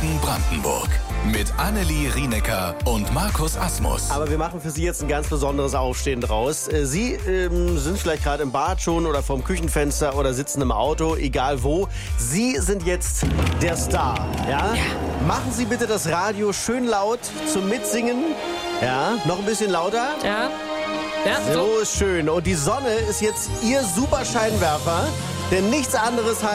Morgen Brandenburg mit Annelie Rienecker und Markus Asmus. Aber wir machen für Sie jetzt ein ganz besonderes Aufstehen draus. Sie sind vielleicht gerade im Bad schon oder vorm Küchenfenster oder sitzen im Auto, egal wo. Sie sind jetzt der Star. Ja? Machen Sie bitte das Radio schön laut zum Mitsingen. Ja, noch ein bisschen lauter. Ja. So ist schön. Und die Sonne ist jetzt Ihr Superscheinwerfer, denn nichts anderes heißt